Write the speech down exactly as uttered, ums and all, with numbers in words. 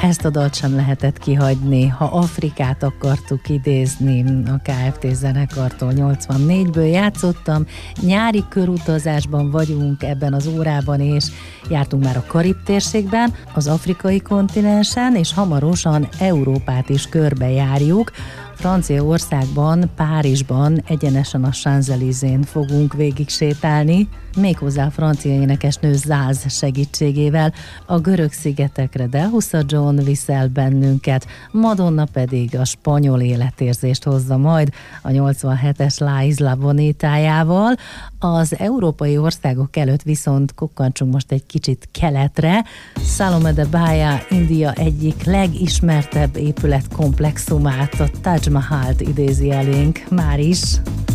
Ezt a dalt sem lehetett kihagyni, ha Afrikát akartuk idézni. A ká ef té zenekartól nyolcvannégyből játszottam. Nyári körutazásban vagyunk ebben az órában, és jártunk már a Karib térségben, az afrikai kontinensen, és hamarosan Európát is körbejárjuk. Franciaországban, Párizsban, egyenesen a Champs-Élysén fogunk végig sétálni, méghozzá a francia énekesnő Záz segítségével. A görög szigetekre Delhusa John visz el bennünket, Madonna pedig a spanyol életérzést hozza majd a nyolcvanhetes La Isla Bonitájával. Az európai országok előtt viszont kukkantsunk most egy kicsit keletre. Salome de Bahia India egyik legismertebb épületkomplexumát, a Taj Mahalt idézi elénk már is.